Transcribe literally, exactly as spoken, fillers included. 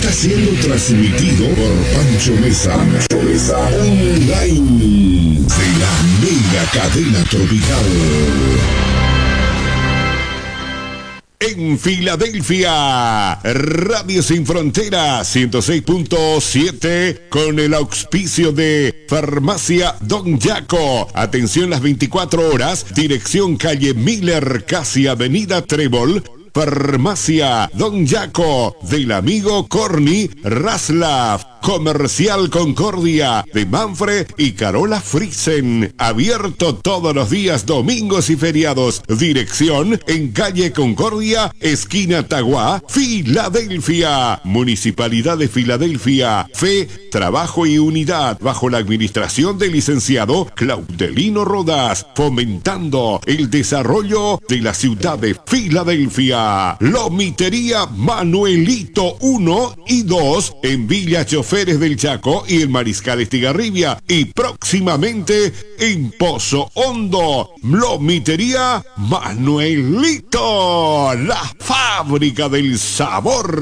está siendo transmitido por Pancho Mesa, Pancho Mesa online de la mega cadena tropical. En Filadelfia, Radio Sin Fronteras ciento seis punto siete con el auspicio de Farmacia Don Yaco. Atención las veinticuatro horas, dirección calle Miller, casi avenida Trébol. Farmacia Don Yaco, del amigo Corny Raslav. Comercial Concordia, de Manfred y Carola Friesen. Abierto todos los días, domingos y feriados. Dirección en calle Concordia, esquina Taguá, Filadelfia. Municipalidad de Filadelfia. Fe, trabajo y unidad, bajo la administración del licenciado Claudelino Rodas, fomentando el desarrollo de la ciudad de Filadelfia. Lomitería Manuelito uno y dos en Villa Choferes del Chaco y el Mariscal Estigarribia, y próximamente en Pozo Hondo. Lomitería Manuelito, la fábrica del sabor.